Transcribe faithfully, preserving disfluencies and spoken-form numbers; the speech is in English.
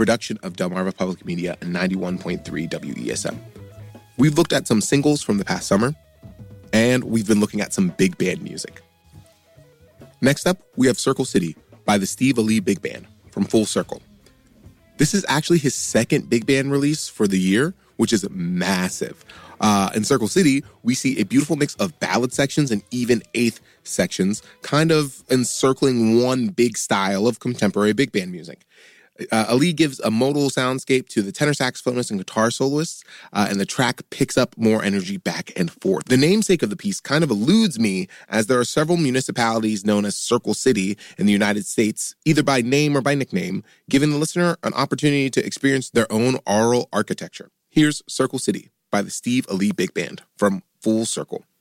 production of Delmarva Public Media and ninety-one point three W E S M. We've looked at some singles from the past summer, and we've been looking at some big band music. Next up, we have Circle City by the Steve Ali Big Band from Full Circle. This is actually his second big band release for the year, which is massive. Uh, in Circle City, we see a beautiful mix of ballad sections and even eighth sections, kind of encircling one big style of contemporary big band music. Uh, Ali gives a modal soundscape to the tenor saxophonists and guitar soloists, uh, and the track picks up more energy back and forth. The namesake of the piece kind of eludes me, as there are several municipalities known as Circle City in the United States, either by name or by nickname, giving the listener an opportunity to experience their own oral architecture. Here's Circle City by the Steve Ali Big Band from Full Circle.